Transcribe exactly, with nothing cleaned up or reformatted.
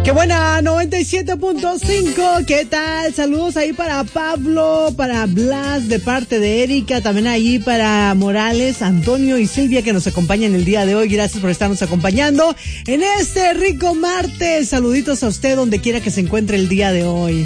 Qué buena, noventa y siete punto cinco, ¿qué tal? Saludos ahí para Pablo, para Blas de parte de Erika, también ahí para Morales, Antonio y Silvia que nos acompañan el día de hoy. Gracias por estarnos acompañando en este rico martes. Saluditos a usted donde quiera que se encuentre el día de hoy.